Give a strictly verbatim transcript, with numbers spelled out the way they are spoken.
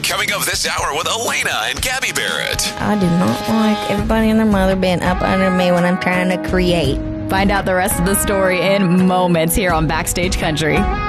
Coming up this hour with Elena and Gabby Barrett. I do not like everybody and their mother being up under me when I'm trying to create. Find out the rest of the story in moments here on Backstage Country.